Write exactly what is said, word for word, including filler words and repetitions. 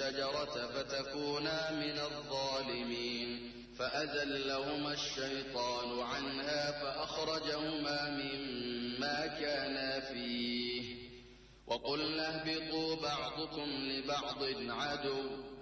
الشجرة فتكونا من الظالمين فأزلهما الشيطان عنها فأخرجهما مما كانا فيه وقلنا اهبطوا بعضكم لبعض عدو